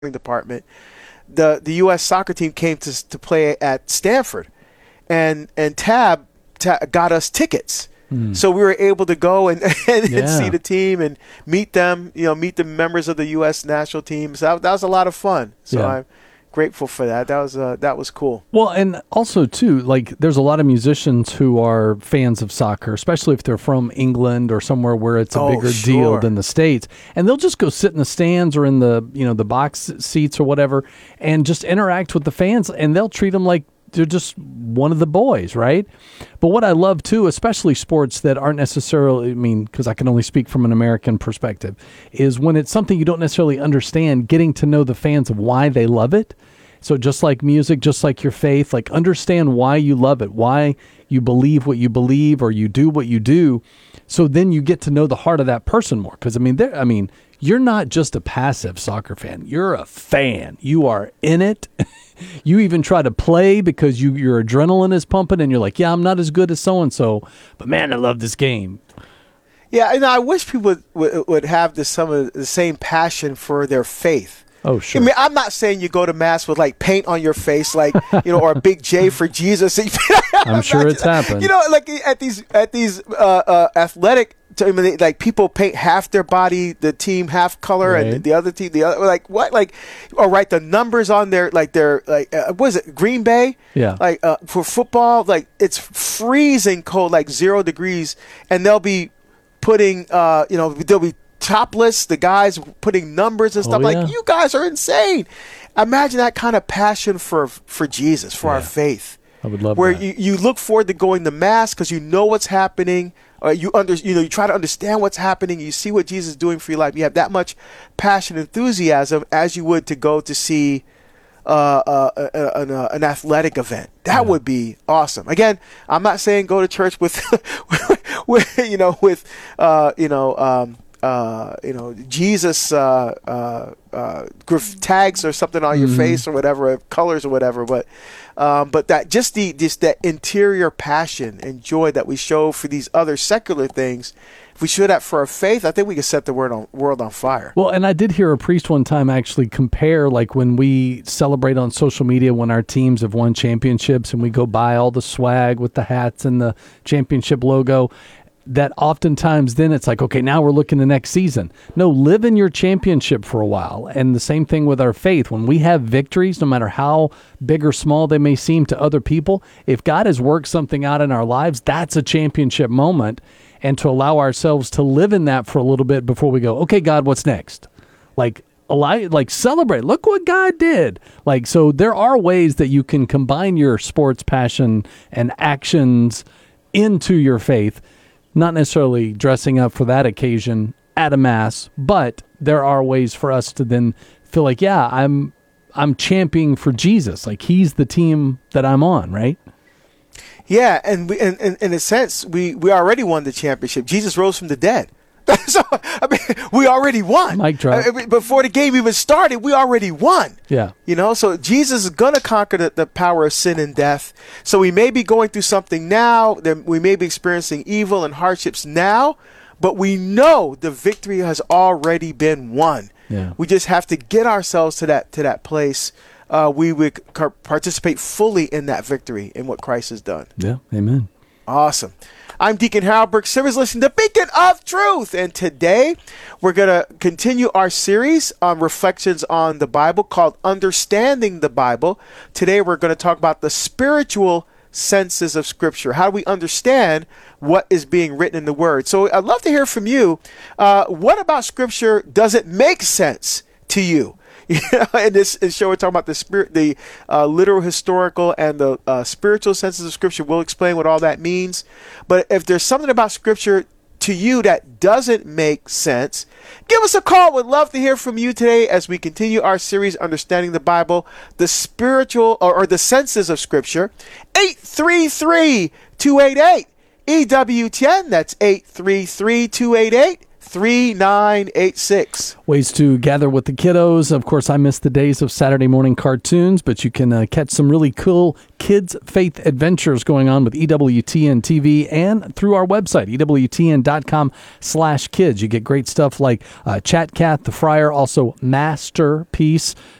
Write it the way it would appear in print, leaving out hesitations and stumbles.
department, the U.S. soccer team came to play at Stanford, and Tab got us tickets. So we were able to go and see the team and meet them, meet the members of the U.S. national team. So that was a lot of fun. So I'm grateful for that. That was cool. Well, and also, too, like there's a lot of musicians who are fans of soccer, especially if they're from England or somewhere where it's a bigger deal than the States. And they'll just go sit in the stands or in the, the box seats or whatever and just interact with the fans, and they'll treat them like they're just one of the boys, right? But what I love, too, especially sports that aren't necessarily, because I can only speak from an American perspective, is when it's something you don't necessarily understand, getting to know the fans of why they love it. So just like music, just like your faith, like understand why you love it, why you believe what you believe or you do what you do. So then you get to know the heart of that person more. Because, you're not just a passive soccer fan. You're a fan. You are in it. You even try to play because your adrenaline is pumping and you're like, yeah, I'm not as good as so-and-so, but man, I love this game. Yeah, and I wish people would have some of the same passion for their faith. Oh, sure. I'm not saying you go to mass with like paint on your face, like or a big J for Jesus. I'm sure it's happened. Like at these athletic. Like people paint half their body, the team half color, right, and the other team the other. Like what? Like, or write the numbers on their what is it? Green Bay. Yeah. Like for football, like it's freezing cold, like 0 degrees, and they'll be putting they'll be topless. The guys putting numbers and stuff. Like, you guys are insane. Imagine that kind of passion for Jesus, for our faith. I would love where that. you look forward to going to mass because you know what's happening. You try to understand what's happening. You see what Jesus is doing for your life. You have that much passion, enthusiasm as you would to go to see an athletic event. That would be awesome. Again, I'm not saying go to church with Jesus tags or something on your face or whatever, colors or whatever, but that just that interior passion and joy that we show for these other secular things, if we show that for our faith, I think we can set the world on fire. Well, and I did hear a priest one time actually compare, like when we celebrate on social media when our teams have won championships and we go buy all the swag with the hats and the championship logo, that oftentimes then it's like, okay, now we're looking the next season. No, live in your championship for a while. And the same thing with our faith. When we have victories, no matter how big or small they may seem to other people, if God has worked something out in our lives, that's a championship moment. And to allow ourselves to live in that for a little bit before we go, okay, God, what's next? Like celebrate. Look what God did. So there are ways that you can combine your sports passion and actions into your faith. Not necessarily dressing up for that occasion at a mass, but there are ways for us to then feel like, yeah, I'm championing for Jesus. Like he's the team that I'm on, right? Yeah, and we, in a sense, we already won the championship. Jesus rose from the dead. So, we already won. Mic drop. Before the game even started, we already won. Yeah. So Jesus is going to conquer the power of sin and death. So we may be going through something now. We may be experiencing evil and hardships now, but we know the victory has already been won. Yeah. We just have to get ourselves to that place. We would participate fully in that victory in what Christ has done. Yeah. Amen. Awesome. I'm Deacon Harold Burke Simmons, listening to Beacon of Truth. And today we're going to continue our series on reflections on the Bible called Understanding the Bible. Today we're going to talk about the spiritual senses of Scripture. How do we understand what is being written in the Word? So I'd love to hear from you. What about Scripture doesn't make sense to you? In this show, we're talking about the literal, historical, and the spiritual senses of Scripture. We'll explain what all that means. But if there's something about Scripture to you that doesn't make sense, give us a call. We'd love to hear from you today as we continue our series, Understanding the Bible, the spiritual or the senses of Scripture. 833-288-EWTN. That's 833-288-EWTN. 3986. Ways to gather with the kiddos. Of course, I miss the days of Saturday morning cartoons, but you can catch some really cool kids' faith adventures going on with EWTN TV and through our website, EWTN.com/kids. You get great stuff like Chat Cat, The Friar, also Masterpiece.